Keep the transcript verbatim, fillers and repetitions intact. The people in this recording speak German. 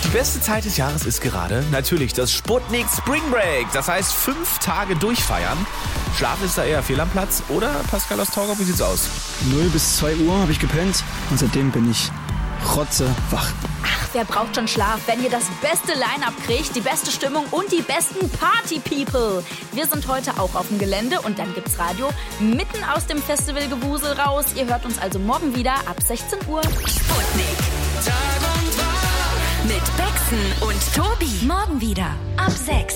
Die beste Zeit des Jahres ist gerade natürlich das Sputnik Spring Break. Das heißt, fünf Tage durchfeiern. Schlafen ist da eher fehl am Platz, oder Pascal aus Torgau, wie sieht's aus? null bis zwei Uhr habe ich gepennt und seitdem bin ich rotzewach. Ach, wer braucht schon Schlaf, wenn ihr das beste Line-Up kriegt, die beste Stimmung und die besten Party-People? Wir sind heute auch auf dem Gelände und dann gibt's Radio mitten aus dem Festivalgewusel raus. Ihr hört uns also morgen wieder ab sechzehn Uhr. Sputnik. Tag und Wahl. Mit Bexen und Tobi. Morgen wieder ab sechs.